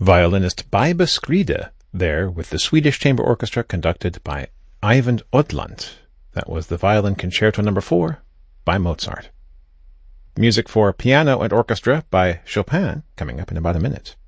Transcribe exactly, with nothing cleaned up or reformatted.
Violinist Baiba Skride there with the Swedish Chamber Orchestra conducted by Eyvind Odland. That was the Violin Concerto number four by Mozart. Music for piano and orchestra by Chopin coming up in about a minute.